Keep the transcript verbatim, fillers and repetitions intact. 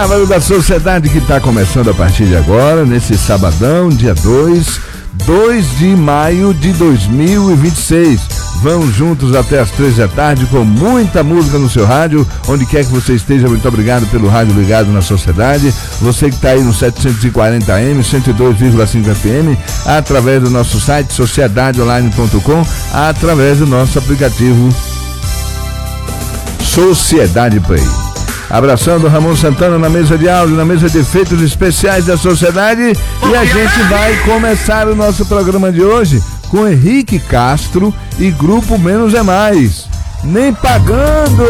Sábado da Sociedade que está começando a partir de agora, nesse sabadão, dia dois de maio de dois mil e vinte e seis. Vamos juntos até as três da tarde com muita música no seu rádio, onde quer que você esteja. Muito obrigado pelo rádio ligado na Sociedade. Você que está aí no setecentos e quarenta A M, cento e dois vírgula cinco F M, através do nosso site sociedade online ponto com, através do nosso aplicativo Sociedade Play. Abração do Ramon Santana na mesa de áudio, na mesa de efeitos especiais da Sociedade. E a gente vai começar o nosso programa de hoje com Henrique Castro e Grupo Menos é Mais. Nem pagando!